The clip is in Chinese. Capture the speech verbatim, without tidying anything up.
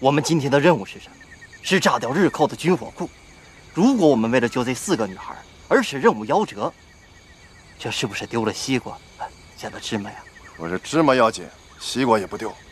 我们今天的任务是什么？是炸掉日寇的军火库。如果我们为了救这四个女孩而使任务夭折，这是不是丢了西瓜，见了芝麻呀？ 我这芝麻要紧，西瓜也不丢。